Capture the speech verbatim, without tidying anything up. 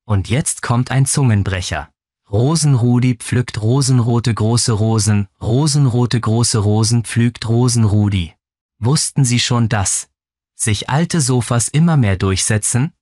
Und jetzt kommt ein Zungenbrecher. Rosenrudi pflückt rosenrote große Rosen, rosenrote große Rosen pflügt Rosenrudi. Wussten Sie schon, dass sich alte Sofas immer mehr durchsetzen?